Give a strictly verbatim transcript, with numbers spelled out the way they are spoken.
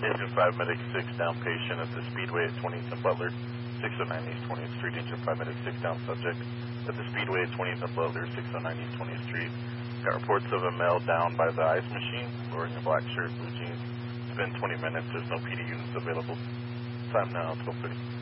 Engine five, Medic six, down patient at the Speedway at twentieth and Butler, six oh nine East twentieth Street. Engine five, Medic six, down subject at the Speedway at twentieth and Butler, six oh nine East twentieth Street. Got reports of a male down by the ice machine, wearing a black shirt, blue jeans. It's been twenty minutes, there's no P D units available. Time now, twelve thirty.